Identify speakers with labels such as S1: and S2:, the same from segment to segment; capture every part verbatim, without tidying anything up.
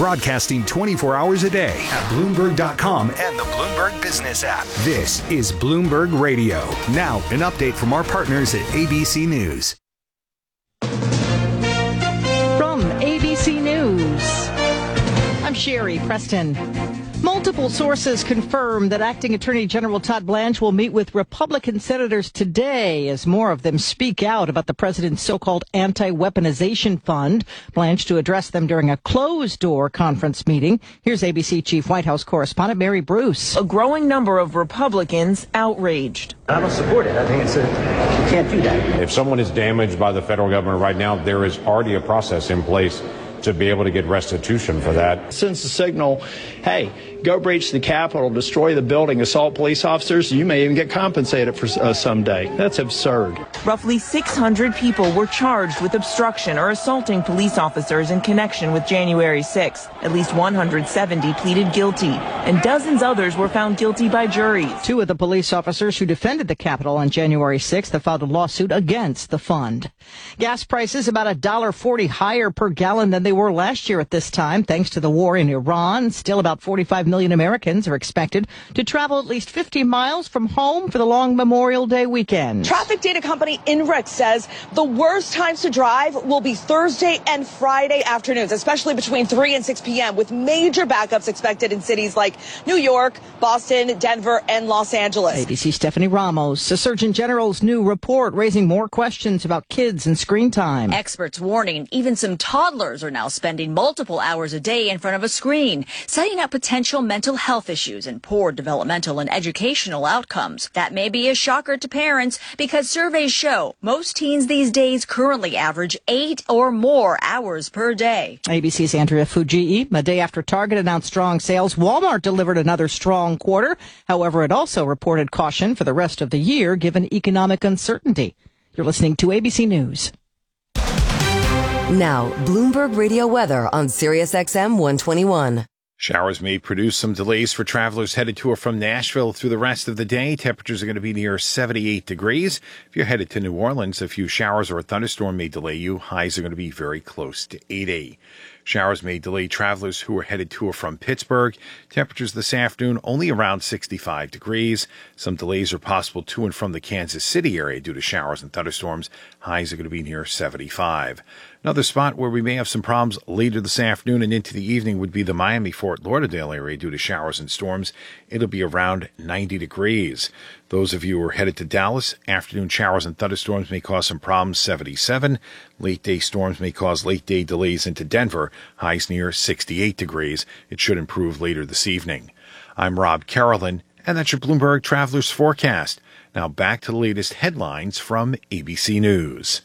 S1: broadcasting twenty-four hours a day at Bloomberg dot com and the Bloomberg Business app. This is Bloomberg Radio. Now, an update from our partners at A B C News.
S2: From A B C News, I'm Sherry Preston. Multiple sources confirm that Acting Attorney General Todd Blanche will meet with Republican senators today as more of them speak out about the president's so-called anti-weaponization fund. Blanche to address them during a closed-door conference meeting. Here's A B C Chief White House correspondent Mary Bruce.
S3: A growing number of Republicans outraged.
S4: I don't support it. I think it's a, you can't do that.
S5: If someone is damaged by the federal government right now, there is already a process in place to be able to get restitution for that.
S6: Sends the signal, hey, go breach the Capitol, destroy the building, assault police officers, you may even get compensated for uh, someday. That's absurd.
S3: Roughly six hundred people were charged with obstruction or assaulting police officers in connection with January sixth. At least one hundred seventy pleaded guilty, and dozens others were found guilty by juries.
S2: Two of the police officers who defended the Capitol on January sixth have filed a lawsuit against the fund. Gas prices about one dollar forty higher per gallon than they were last year at this time, thanks to the war in Iran. Still about forty-five million Americans are expected to travel at least fifty miles from home for the long Memorial Day weekend.
S7: Traffic data company INRIX says the worst times to drive will be Thursday and Friday afternoons, especially between three and six p.m., with major backups expected in cities like New York, Boston, Denver, and Los Angeles.
S2: A B C Stephanie Ramos. The Surgeon General's new report raising more questions about kids and screen time.
S8: Experts warning even some toddlers are now spending multiple hours a day in front of a screen, setting up potential mental health issues and poor developmental and educational outcomes. That may be a shocker to parents because surveys show most teens these days currently average eight or more hours per day.
S2: A B C's Andrea Fujii. A day after Target announced strong sales, Walmart delivered another strong quarter. However, it also reported caution for the rest of the year given economic uncertainty. You're listening to A B C News.
S9: Now, Bloomberg Radio weather on Sirius X M one twenty-one.
S10: Showers may produce some delays for travelers headed to or from Nashville through the rest of the day. Temperatures are going to be near seventy-eight degrees. If you're headed to New Orleans, a few showers or a thunderstorm may delay you. Highs are going to be very close to eighty. Showers may delay travelers who are headed to or from Pittsburgh. Temperatures this afternoon only around sixty-five degrees. Some delays are possible to and from the Kansas City area due to showers and thunderstorms. Highs are going to be near seventy-five. Another spot where we may have some problems later this afternoon and into the evening would be the Miami-Fort Lauderdale area due to showers and storms. It'll be around ninety degrees. Those of you who are headed to Dallas, afternoon showers and thunderstorms may cause some problems, seventy-seven. Late day storms may cause late day delays into Denver, highs near sixty-eight degrees. It should improve later this evening. I'm Rob Carolyn, and that's your Bloomberg Travelers Forecast. Now back to the latest headlines from A B C News.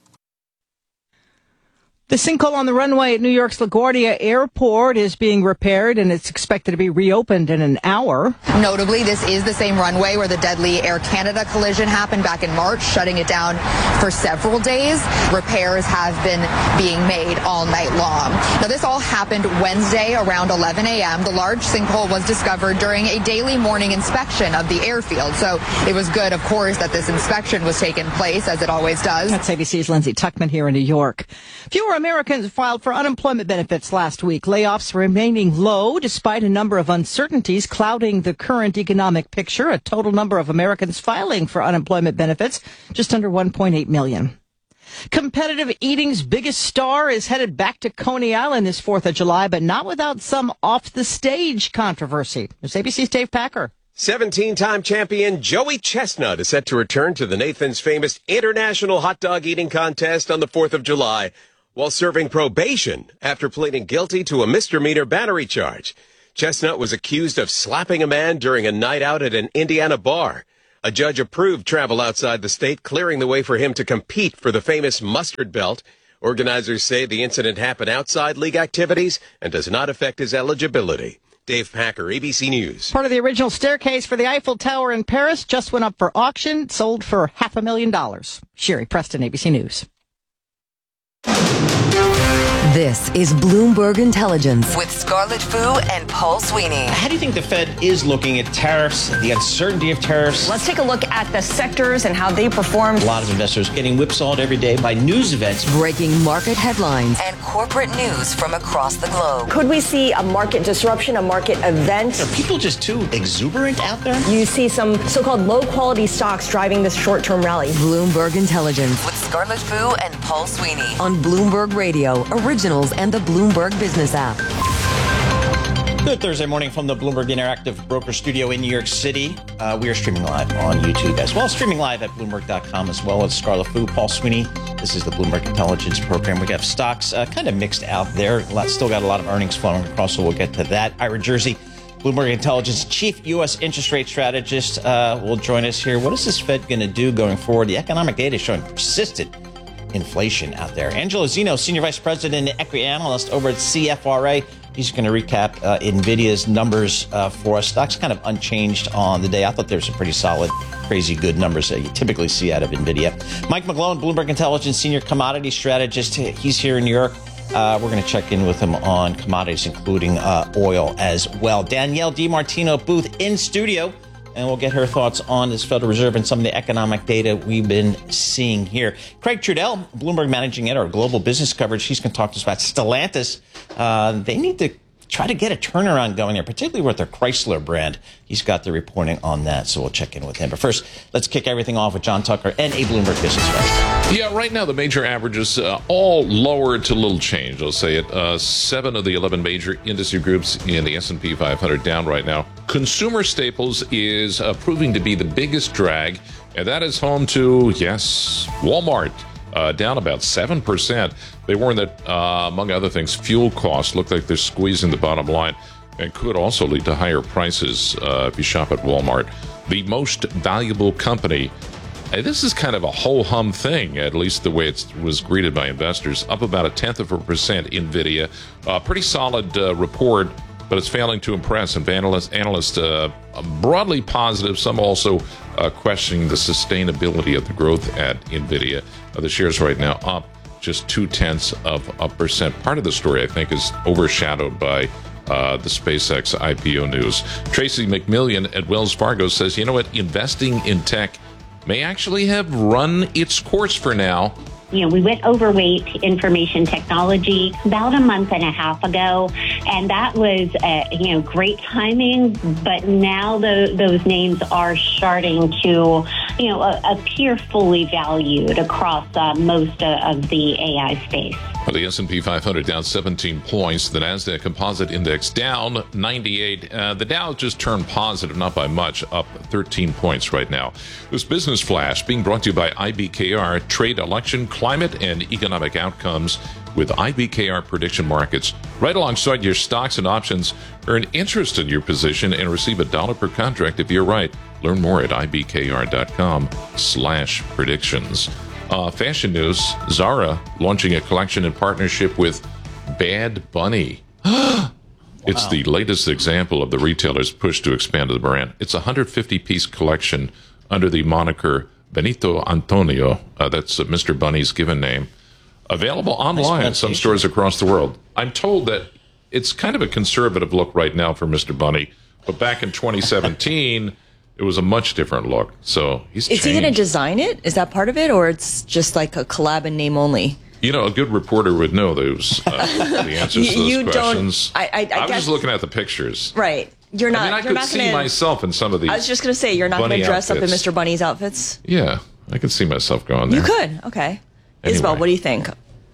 S2: The sinkhole on the runway at New York's LaGuardia Airport is being repaired, and it's expected to be reopened in an hour.
S11: Notably, this is the same runway where the deadly Air Canada collision happened back in March, shutting it down for several days. Repairs have been being made all night long. Now, this all happened Wednesday around eleven a.m. The large sinkhole was discovered during a daily morning inspection of the airfield. So it was good, of course, that this inspection was taking place, as it always does.
S2: That's A B C's Lindsay Tuckman here in New York. Fewer Americans filed for unemployment benefits last week. Layoffs remaining low despite a number of uncertainties clouding the current economic picture. A total number of Americans filing for unemployment benefits, just under one point eight million. Competitive eating's biggest star is headed back to Coney Island this fourth of July, but not without some off-the-stage controversy. There's A B C's Dave Packer.
S12: seventeen-time champion Joey Chestnut is set to return to the Nathan's famous International Hot Dog Eating Contest on the fourth of July while serving probation after pleading guilty to a misdemeanor battery charge. Chestnut was accused of slapping a man during a night out at an Indiana bar. A judge approved travel outside the state, clearing the way for him to compete for the famous mustard belt. Organizers say the incident happened outside league activities and does not affect his eligibility. Dave Packer, A B C News.
S2: Part of the original staircase for the Eiffel Tower in Paris just went up for auction, sold for half a million dollars. Sherry Preston, A B C News.
S9: This is Bloomberg Intelligence with Scarlett Fu and Paul Sweeney.
S13: How do you think the Fed is looking at tariffs, the uncertainty of tariffs?
S14: Let's take a look at the sectors and how they performed.
S13: A lot of investors getting whipsawed every day by news events.
S9: Breaking market headlines and corporate news from across the globe.
S14: Could we see a market disruption, a market event?
S13: Are people just too exuberant out there?
S14: You see some so-called low-quality stocks driving this short-term rally.
S9: Bloomberg Intelligence with Scarlett Fu and Paul Sweeney on Bloomberg Radio, Originals, and the Bloomberg Business app.
S13: Good Thursday morning from the Bloomberg Interactive Broker Studio in New York City. Uh, we are streaming live on YouTube as well, streaming live at Bloomberg dot com as well as Scarlett Fu, Paul Sweeney. This is the Bloomberg Intelligence Program. We got stocks uh, kind of mixed out there. A lot, still got a lot of earnings flowing across, so we'll get to that. Ira Jersey, Bloomberg Intelligence Chief U S Interest Rate Strategist, uh, will join us here. What is this Fed going to do going forward? The economic data is showing persistent inflation out there. Angelo Zeno, Senior Vice President and Equity Analyst over at C F R A. He's going to recap uh, NVIDIA's numbers uh, for us. Stocks kind of unchanged on the day. I thought there were some pretty solid, crazy good numbers that you typically see out of NVIDIA. Mike McGlone, Bloomberg Intelligence Senior Commodity Strategist. He's here in New York. Uh, we're going to check in with him on commodities, including uh, oil as well. Danielle DiMartino Booth in studio, and we'll get her thoughts on this Federal Reserve and some of the economic data we've been seeing here. Craig Trudell, Bloomberg Managing Editor, Global Business Coverage. He's going to talk to us about Stellantis. Uh, they need to try to get a turnaround going there, particularly with their Chrysler brand. He's got the reporting on that, so we'll check in with him. But first, let's kick everything off with John Tucker and a Bloomberg Business Fast.
S15: Yeah, right now the major averages uh, all lower to little change. I'll say it. Uh, seven of the eleven major industry groups in the S and P five hundred down right now. Consumer staples is uh, proving to be the biggest drag, and that is home to, yes, Walmart. Uh, down about seven percent. They warn that, uh, among other things, fuel costs look like they're squeezing the bottom line and could also lead to higher prices uh, if you shop at Walmart. The most valuable company, uh, this is kind of a ho-hum thing, at least the way it was greeted by investors, up about a tenth of a percent. NVIDIA, a uh, pretty solid uh, report, but it's failing to impress. And analysts, analysts uh, broadly positive, some also uh, questioning the sustainability of the growth at NVIDIA. Uh, the shares right now up just two-tenths of a percent. Part of the story, I think, is overshadowed by uh, the SpaceX I P O news. Tracy McMillian at Wells Fargo says, you know what, investing in tech may actually have run its course for now.
S16: You know, we went overweight information technology about a month and a half ago, and that was, uh, you know, great timing. But now the, those names are starting to, you know, uh, appear fully valued across uh, most uh, of the A I space.
S15: Well, the S and P five hundred down seventeen points. The NASDAQ Composite Index down ninety-eight. Uh, the Dow just turned positive, not by much, up thirteen points right now. This Business Flash being brought to you by I B K R, Trade, Election, Climate, and Economic Outcomes with I B K R Prediction Markets. Right alongside your stocks and options, earn interest in your position and receive a dollar per contract if you're right. Learn more at ibkr.com slash predictions. Uh, fashion news, Zara launching a collection in partnership with Bad Bunny. It's the latest example of the retailer's push to expand the brand. It's a one hundred fifty piece collection under the moniker Benito Antonio. Uh, that's uh, Mister Bunny's given name. Available online at some stores across the world. I'm told that it's kind of a conservative look right now for Mister Bunny, but back in twenty seventeen... it was a much different look. So he's
S17: Is
S15: changed.
S17: he going to design it? Is that part of it? Or it's just like a collab and name only?
S15: You know, a good reporter would know those uh, the answers to those
S17: you
S15: questions.
S17: Don't, I, I, I,
S15: I was
S17: guess,
S15: just looking at the pictures.
S17: Right. You're not.
S15: I mean, I
S17: you're
S15: could
S17: not
S15: see
S17: gonna,
S15: myself in some of these.
S17: I was just going to say, you're not going to dress
S15: outfits.
S17: up in Mister Bunny's outfits?
S15: Yeah, I could see myself going there.
S17: You could. Okay.
S15: Anyway.
S17: Isabel, what do you think?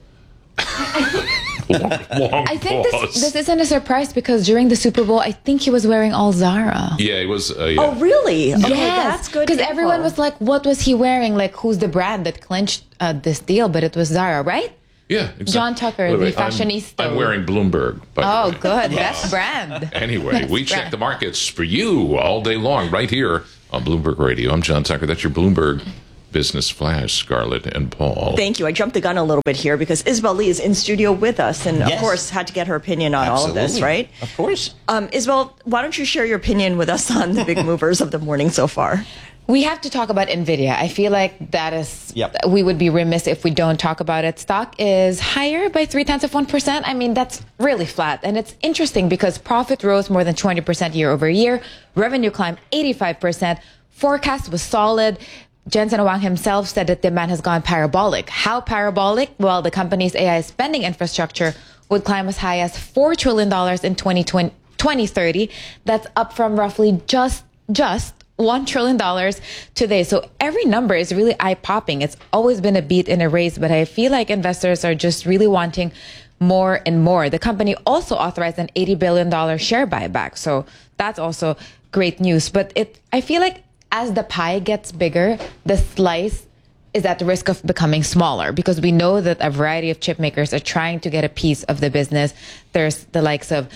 S15: long, long
S18: I think
S15: pause.
S18: this, this isn't a surprise because during the Super Bowl, I think he was wearing all Zara.
S15: Yeah, he was. Uh, yeah.
S17: Oh, really? Okay,
S18: yes,
S17: that's good.
S18: Because everyone was like, what was he wearing? Like, who's the brand that clinched uh, this deal? But it was Zara, right?
S15: Yeah, exactly.
S18: John Tucker,
S15: Wait,
S18: the
S15: wait,
S18: fashionista.
S15: I'm, I'm wearing Bloomberg. By
S18: Oh,
S15: the way.
S18: good. Best brand.
S15: Anyway,
S18: Best
S15: we
S18: brand.
S15: check the markets for you all day long right here on Bloomberg Radio. I'm John Tucker. That's your Bloomberg Business Flash, Scarlett and Paul.
S17: Thank you. I jumped the gun a little bit here because Isabel Lee is in studio with us and,
S13: Yes.
S17: of course, had to get her opinion on
S13: Absolutely.
S17: all of this, right?
S13: Of course.
S17: Um, Isabel, why don't you share your opinion with us on the big movers of the morning so far?
S18: We have to talk about NVIDIA. I feel like that is,
S13: yep.
S18: we would be remiss if we don't talk about it. Stock is higher by three tenths of one percent. I mean, that's really flat. And it's interesting because profit rose more than twenty percent year over year. Revenue climbed eighty-five percent. Forecast was solid. Jensen Huang himself said that demand has gone parabolic. How parabolic? Well, the company's A I spending infrastructure would climb as high as four trillion dollars in twenty thirty. That's up from roughly just, just one trillion dollars today. So every number is really eye-popping. It's always been a beat and a race, but I feel like investors are just really wanting more and more. The company also authorized an eighty billion dollars share buyback. So that's also great news. But it, I feel like as the pie gets bigger, the slice is at the risk of becoming smaller because we know that a variety of chip makers are trying to get a piece of the business. There's the likes of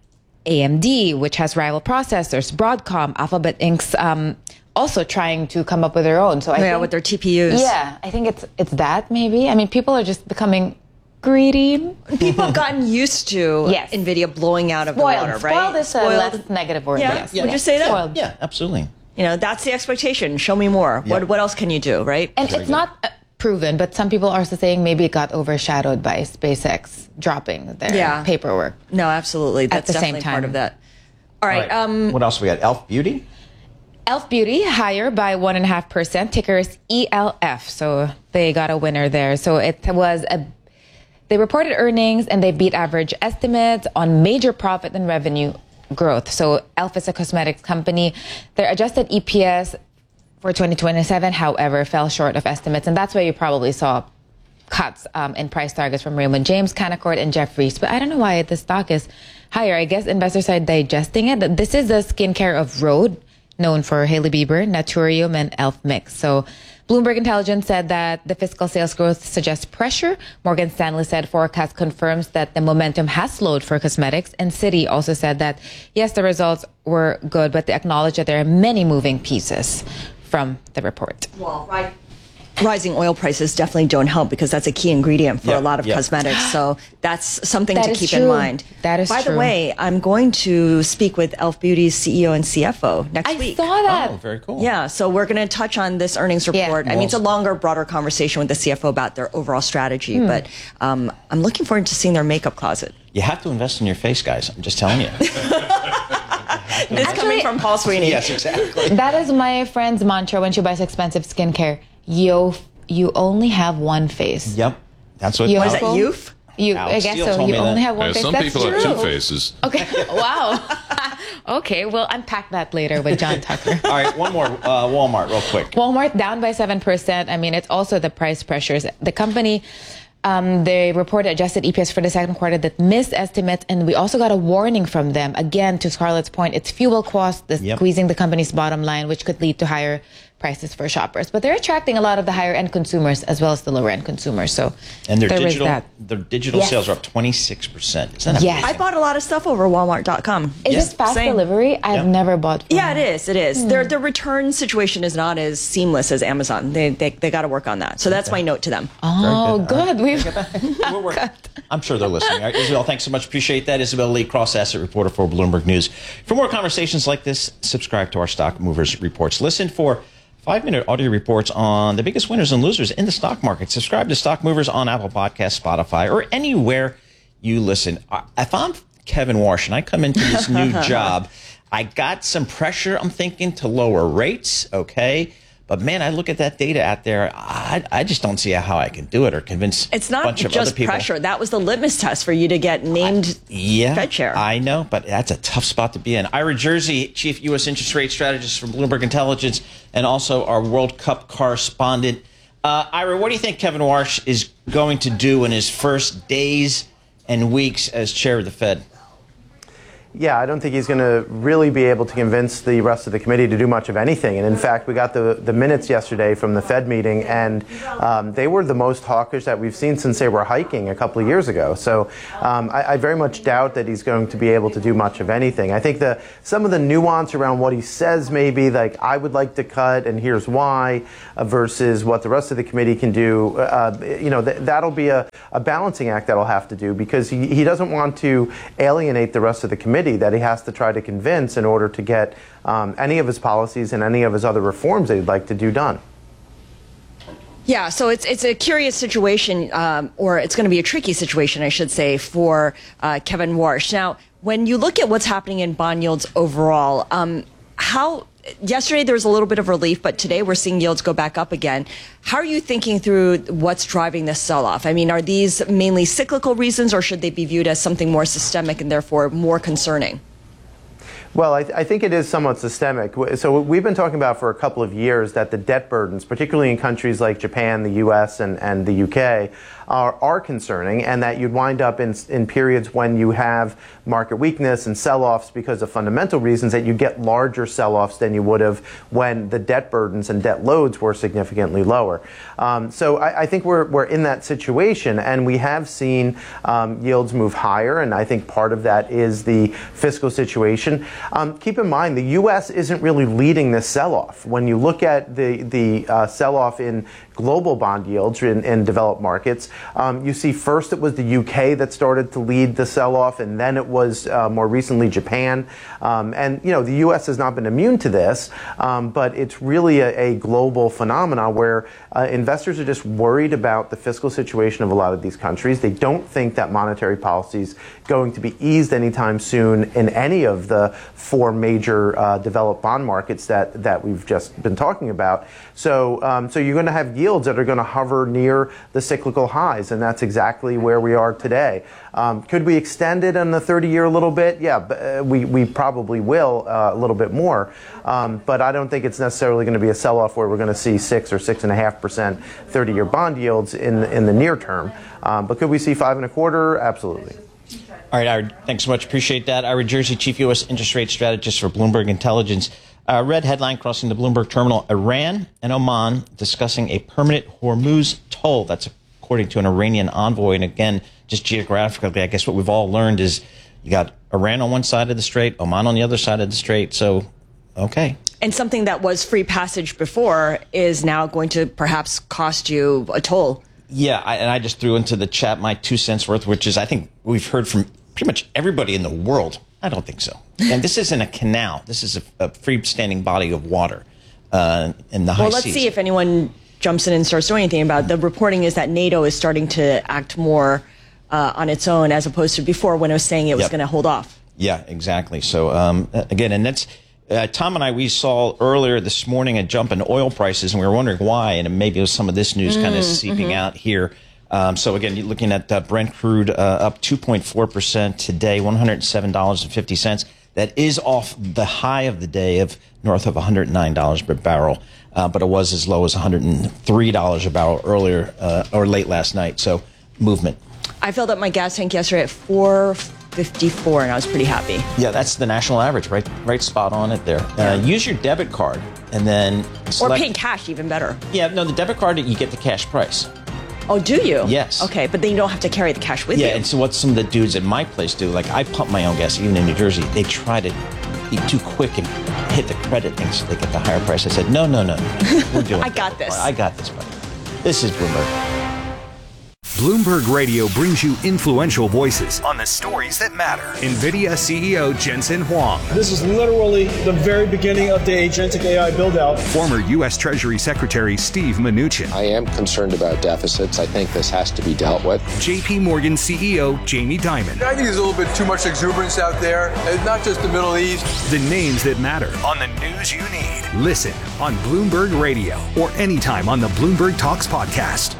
S18: A M D, which has rival processors, Broadcom, Alphabet Incorporated's um, also trying to come up with their own. So I
S17: yeah,
S18: think,
S17: with their T P Us.
S18: Yeah, I think it's it's that maybe. I mean, people are just becoming greedy.
S17: People have gotten used to
S18: yes.
S17: NVIDIA blowing out of
S18: Spoiled.
S17: the water, right?
S18: Spoiled is a less negative word.
S17: Yeah.
S18: Yes.
S17: yeah. Would you say that?
S18: Spoiled.
S13: Yeah, absolutely.
S17: You know, that's the expectation. Show me more.
S13: Yeah.
S17: What what else can you do, right?
S18: And Very it's good. not uh, proven, but some people are also saying maybe it got overshadowed by SpaceX dropping their
S17: yeah.
S18: paperwork.
S17: No, absolutely. That's
S18: at the
S17: definitely
S18: same time.
S17: part of that. All right.
S13: All right.
S17: Um,
S13: what else we got? Elf Beauty?
S18: Elf Beauty higher by one and a half percent. Ticker is E L F. So they got a winner there. So it was a, they reported earnings and they beat average estimates on major profit and revenue growth. So Elf is a cosmetics company. Their adjusted E P S for twenty twenty-seven, however, fell short of estimates. And that's why you probably saw cuts um, in price targets from Raymond James, Canaccord, and Jefferies. But I don't know why the stock is higher. I guess investors are digesting it. This is the skincare of Rhode, known for Hailey Bieber, Naturium, and Elf Mix. So Bloomberg Intelligence said that the fiscal sales growth suggests pressure. Morgan Stanley said forecast confirms that the momentum has slowed for cosmetics. And Citi also said that, yes, the results were good, but they acknowledge that there are many moving pieces from the report.
S17: Well, right. Rising oil prices definitely don't help because that's a key ingredient for
S13: yeah,
S17: a lot of
S13: yeah.
S17: cosmetics. So that's something
S18: that
S17: to keep
S18: true.
S17: in mind.
S18: That is
S17: By
S18: true.
S17: the way, I'm going to speak with Elf Beauty's C E O and C F O next
S18: I
S17: week.
S18: saw that.
S13: Oh, very cool.
S17: Yeah, so we're going to touch on this earnings report.
S18: Yeah.
S17: I mean, it's a longer, broader conversation with the C F O about their overall strategy,
S18: Hmm.
S17: but um, I'm looking forward to seeing their makeup closet.
S13: You have to invest in your face, guys. I'm just telling you.
S17: This coming from Paul Sweeney.
S13: Yes, exactly.
S18: That is my friend's mantra when she buys expensive skincare. Yo, you only have one face.
S13: Yep. That's what.
S18: You
S17: What is
S18: have
S17: that,
S18: Alf-
S17: youth?
S18: You,
S13: Alex
S18: I guess
S13: Steele
S18: so.
S13: told
S18: You
S13: me
S18: only
S13: that.
S18: have one
S15: Yeah,
S18: face.
S15: some
S18: That's
S15: people
S18: true.
S15: have two faces.
S18: Okay. Wow. Okay. We'll unpack that later with John Tucker.
S13: All right, one more. Uh, Walmart, real quick.
S18: Walmart down by seven percent. I mean, it's also the price pressures. The company, um, they reported adjusted E P S for the second quarter that missed estimates, and we also got a warning from them. Again, to Scarlett's point, it's fuel costs that's
S13: Yep.
S18: squeezing the company's bottom line, which could lead to higher prices for shoppers. But they're attracting a lot of the higher end consumers as well as the lower end consumers. So
S13: And their
S18: there is
S13: digital,
S18: that.
S13: their digital
S18: Yes.
S13: sales are up twenty-six percent. Isn't that
S18: Yes.
S17: I bought a lot of stuff over Walmart dot com.
S18: Is
S13: Yes.
S18: it fast
S17: Same.
S18: delivery? I've
S13: Yep.
S18: never bought from
S17: Yeah, it
S18: them.
S17: is. It is. Their their return situation is not as seamless as Amazon. They they, they got to work on that. So that's my note to them.
S18: Oh, good. We've
S13: We're, we're, I'm sure they're listening. All right, Isabel, thanks so much. Appreciate that. Isabel Lee, cross-asset reporter for Bloomberg News. For more conversations like this, subscribe to our Stock Movers Reports. Listen for five-minute audio reports on the biggest winners and losers in the stock market. Subscribe to Stock Movers on Apple Podcasts, Spotify, or anywhere you listen. If I'm Kevin Warsh and I come into this new job, I got some pressure, I'm thinking, to lower rates, okay? But, man, I look at that data out there. I, I just don't see how I can do it or convince
S17: It's
S13: a
S17: not
S13: bunch of other
S17: just
S13: people.
S17: pressure. That was the litmus test for you to get named
S13: Yeah,
S17: Fed chair.
S13: I know, but that's a tough spot to be in. Ira Jersey, Chief U S Interest Rate Strategist from Bloomberg Intelligence, and also our World Cup correspondent. Uh, Ira, what do you think Kevin Warsh is going to do in his first days and weeks as chair of the Fed?
S19: Yeah, I don't think he's going to really be able to convince the rest of the committee to do much of anything. And in fact, we got the, the minutes yesterday from the Fed meeting, and um, they were the most hawkish that we've seen since they were hiking a couple of years ago. So um, I, I very much doubt that he's going to be able to do much of anything. I think the some of the nuance around what he says may be like, I would like to cut, and here's why, uh, versus what the rest of the committee can do. Uh, you know, th- that'll be a, a balancing act that he'll have to do, because he, he doesn't want to alienate the rest of the committee. committee that he has to try to convince in order to get um, any of his policies and any of his other reforms that he'd like to do done.
S17: Yeah, so it's it's a curious situation, um, or it's going to be a tricky situation, I should say, for uh, Kevin Warsh. Now, when you look at what's happening in bond yields overall, um, how yesterday there was a little bit of relief, but today we're seeing yields go back up again. How are you thinking through what's driving this sell-off? I mean, are these mainly cyclical reasons, or should they be viewed as something more systemic and therefore more concerning?
S19: Well, I, th- I think it is somewhat systemic. So we've been talking about for a couple of years that the debt burdens, particularly in countries like Japan, the U S, and, and the U K, are, are concerning, and that you'd wind up in, in periods when you have market weakness and sell-offs because of fundamental reasons, that you get larger sell-offs than you would have when the debt burdens and debt loads were significantly lower. Um, so I, I think we're, we're in that situation, and we have seen um, yields move higher, and I think part of that is the fiscal situation. Um, keep in mind, the U S isn't really leading this sell-off. When you look at the, the uh, sell-off in global bond yields in, in developed markets, um, you see first it was the U K that started to lead the sell-off, and then it was uh, more recently Japan. Um, and, you know, the U S has not been immune to this, um, but it's really a, a global phenomenon where uh, investors are just worried about the fiscal situation of a lot of these countries. They don't think that monetary policy is going to be eased anytime soon in any of the four major uh, developed bond markets that, that we've just been talking about. So, um, so you're going to have yields that are going to hover near the cyclical highs, and that's exactly where we are today. Um, could we extend it on the thirty-year a little bit? Yeah, uh, we, we probably will uh, a little bit more, um, but I don't think it's necessarily going to be a sell-off where we're going to see six or six and a half percent thirty-year bond yields in in the near term. Um, but could we see five and a quarter? Absolutely.
S13: All right, Ira, thanks so much. Appreciate that. Ira Jersey, Chief U S Interest Rate Strategist for Bloomberg Intelligence. Uh, red headline crossing the Bloomberg terminal: Iran and Oman discussing a permanent Hormuz toll. That's according to an Iranian envoy. And again, just geographically, I guess what we've all learned is you got Iran on one side of the strait, Oman on the other side of the strait. So, okay.
S17: And something that was free passage before is now going to perhaps cost you a toll.
S13: Yeah, I, and I just threw into the chat my two cents worth, which is I think we've heard from pretty much everybody in the world. I don't think so. And this isn't a canal. This is a, a freestanding body of water uh, in the high seas.
S17: Well, let's see if anyone jumps in and starts doing anything about it. The reporting is that NATO is starting to act more uh, on its own as opposed to before when it was saying it was
S13: Yep.
S17: going to hold off.
S13: Yeah, exactly. So, um, again, and that's uh, Tom and I, we saw earlier this morning a jump in oil prices, and we were wondering why, and maybe it was some of this news mm, kind of seeping mm-hmm. out here. Um, so, again, you're looking at uh, Brent crude uh, up two point four percent today, one hundred seven dollars and fifty cents. That is off the high of the day of north of one hundred nine dollars per barrel, uh, but it was as low as one hundred three dollars a barrel earlier uh, or late last night. So, movement.
S17: I filled up my gas tank yesterday at four fifty-four, and I was pretty happy.
S13: Yeah, that's the national average, right? Right spot on it there. Uh, use your debit card, and then select-
S17: or paying cash, even better.
S13: Yeah, no, the debit card, you get the cash price.
S17: Oh, do you?
S13: Yes.
S17: Okay, but then you don't have to carry the cash with
S13: yeah,
S17: you.
S13: Yeah, and so what some of the dudes at my place do, like I pump my own gas, even in New Jersey, they try to be too quick and hit the credit thing so they get the higher price. I said, no, no, no, no. We're doing
S17: I got this.
S13: I got this, buddy. This is Bloomberg.
S1: Bloomberg Radio brings you influential voices on the stories that matter. NVIDIA C E O Jensen Huang.
S20: This is literally the very beginning of the agentic A I build-out.
S1: Former U S Treasury Secretary Steve Mnuchin.
S21: I am concerned about deficits. I think this has to be dealt with.
S1: J P Morgan C E O Jamie Dimon.
S22: I think there's a little bit too much exuberance out there, and not just the Middle East.
S1: The names that matter on the news you need. Listen on Bloomberg Radio or anytime on the Bloomberg Talks podcast.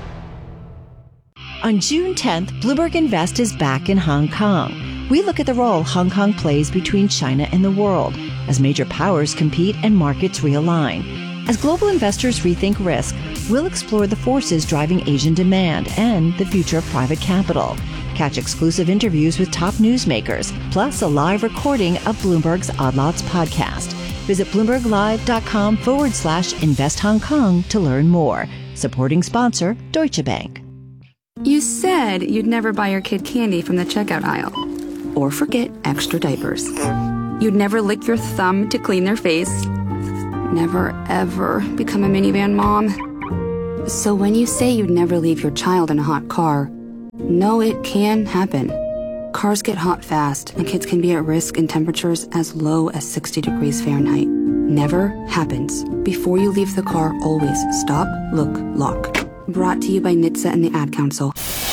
S23: On June tenth, Bloomberg Invest is back in Hong Kong. We look at the role Hong Kong plays between China and the world as major powers compete and markets realign. As global investors rethink risk, we'll explore the forces driving Asian demand and the future of private capital. Catch exclusive interviews with top newsmakers, plus a live recording of Bloomberg's Odd Lots podcast. Visit BloombergLive.com forward slash Invest Hong Kong to learn more. Supporting sponsor, Deutsche Bank.
S24: You said you'd never buy your kid candy from the checkout aisle. Or forget extra diapers. You'd never lick your thumb to clean their face. Never, ever become a minivan mom. So when you say you'd never leave your child in a hot car, know it can happen. Cars get hot fast, and kids can be at risk in temperatures as low as sixty degrees Fahrenheit. Never happens. Before you leave the car, always stop, look, lock. Brought to you by N H T S A and the Ad Council.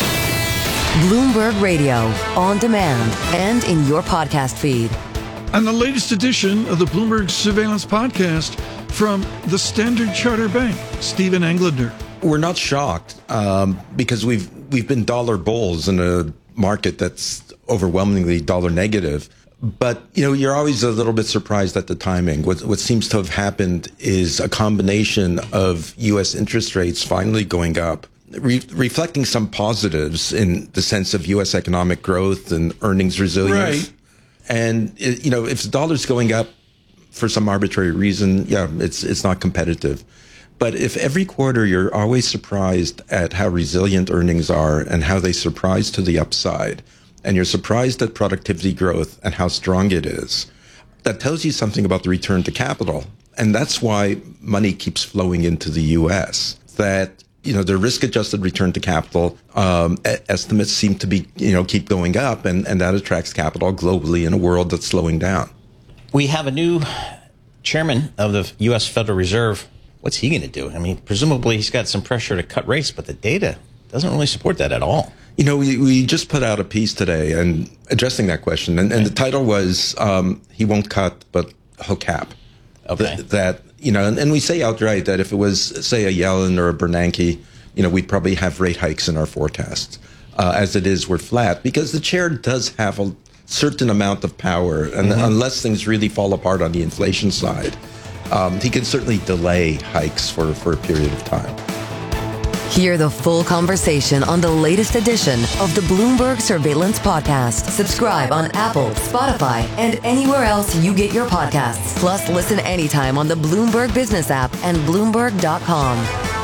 S9: Bloomberg Radio, on demand and in your podcast feed.
S3: On the latest edition of the Bloomberg Surveillance Podcast from the Standard Chartered Bank, Stephen Englander.
S4: We're not shocked um, because we've we've been dollar bulls in a market that's overwhelmingly dollar negative. But, you know, you're always a little bit surprised at the timing. What, what seems to have happened is a combination of U S interest rates finally going up, re- reflecting some positives in the sense of U S economic growth and earnings resilience. Right. And, it, you know, if the dollar's going up for some arbitrary reason, yeah, it's it's not competitive. But if every quarter you're always surprised at how resilient earnings are and how they surprise to the upside, and you're surprised at productivity growth and how strong it is, that tells you something about the return to capital. And that's why money keeps flowing into the U S. That, you know, the risk-adjusted return to capital um, estimates seem to be, you know, keep going up, and, and that attracts capital globally in a world that's slowing down.
S13: We have a new chairman of the U S Federal Reserve. What's he going to do? I mean, presumably he's got some pressure to cut rates, but the data doesn't really support that at all.
S4: You know, we, we just put out a piece today and addressing that question, and, and the title was um, "He Won't Cut, but He'll Cap."
S13: Okay.
S4: Th- that you know, and, and we say outright that if it was, say, a Yellen or a Bernanke, you know, we'd probably have rate hikes in our forecast. Uh, as it is, we're flat because the chair does have a certain amount of power, and mm-hmm. unless things really fall apart on the inflation side. Um, he can certainly delay hikes for, for a period of time.
S9: Hear the full conversation on the latest edition of the Bloomberg Surveillance Podcast. Subscribe on Apple, Spotify, and anywhere else you get your podcasts. Plus, listen anytime on the Bloomberg Business app and Bloomberg dot com.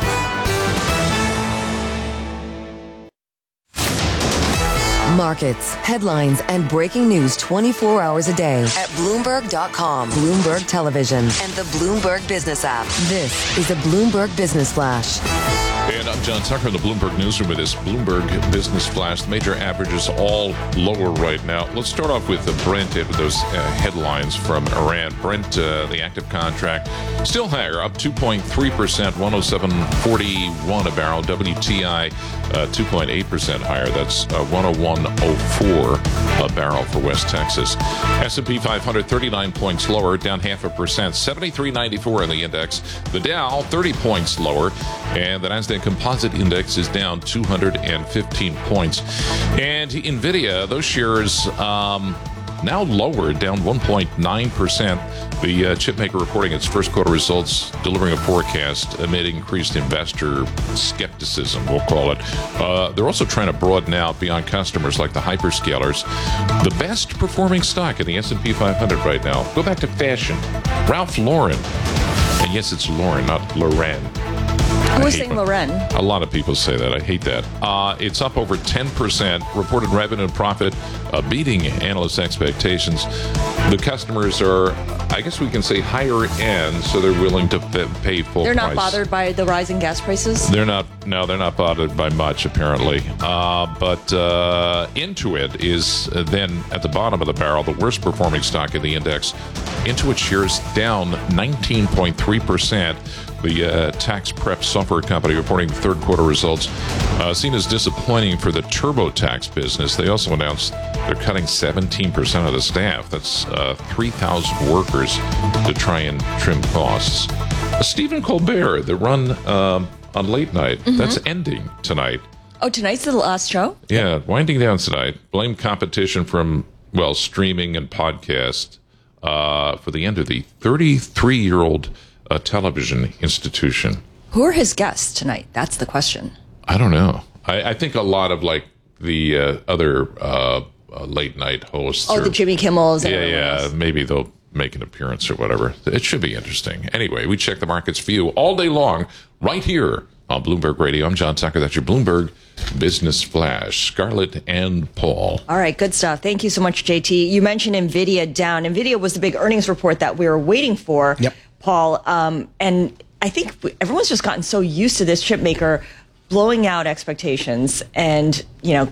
S9: Markets, headlines, and breaking news twenty-four hours a day at Bloomberg dot com, Bloomberg Television, and the Bloomberg Business app. This is a Bloomberg Business Flash.
S15: And I'm John Tucker in the Bloomberg Newsroom with this Bloomberg Business Flash. The major averages all lower right now. Let's start off with the Brent with those uh, headlines from Iran. Brent, uh, the active contract, still higher, up two point three percent, one oh seven forty-one a barrel. W T I, uh, two point eight percent higher. That's uh, one oh one oh four a barrel for West Texas. S and P five hundred, thirty-nine points lower, down half a percent, seventy-three ninety-four in the index. The Dow, thirty points lower, and the Nasdaq Composite Index is down two hundred fifteen points. And NVIDIA, those shares um, now lower, down one point nine percent. The uh, chipmaker reporting its first quarter results, delivering a forecast amid increased investor skepticism, we'll call it. Uh, they're also trying to broaden out beyond customers like the hyperscalers. The best performing stock in the S and P five hundred right now, go back to fashion, Ralph Lauren. And yes, it's Lauren, not Loren.
S17: Who was saying Loren?
S15: A lot of people say that. I hate that. Uh, it's up over ten percent. Reported revenue and profit uh, beating analysts' expectations. The customers are, I guess we can say, higher end, so they're willing to f- pay full
S17: They're
S15: price.
S17: not bothered by the rising gas prices?
S15: They're not. No, they're not bothered by much, apparently. Uh, but uh, Intuit is uh, then at the bottom of the barrel, the worst performing stock in the index. Intuit shares down nineteen point three percent. The uh, tax prep software company reporting third quarter results uh, seen as disappointing for the TurboTax business. They also announced they're cutting seventeen percent of the staff. That's uh, three thousand workers to try and trim costs. Uh, Stephen Colbert, the run um, on late night, mm-hmm. that's ending tonight.
S17: Oh, tonight's the last show?
S15: Yeah, winding down tonight. Blame competition from, well, streaming and podcast uh, for the end of the thirty-three-year-old a television institution.
S17: Who are his guests tonight? That's the question.
S15: I don't know. I, I think a lot of like the uh, other uh, uh, late night hosts.
S17: Oh,
S15: or,
S17: the Jimmy Kimmels.
S15: Yeah, yeah. Else. Maybe they'll make an appearance or whatever. It should be interesting. Anyway, we check the markets for you all day long right here on Bloomberg Radio. I'm John Tucker. That's your Bloomberg Business Flash. Scarlett and Paul.
S17: All right, good stuff. Thank you so much, J T. You mentioned NVIDIA down. NVIDIA was the big earnings report that we were waiting for.
S13: Yep.
S17: Paul, um, and I think everyone's just gotten so used to this chip maker blowing out expectations and, you know,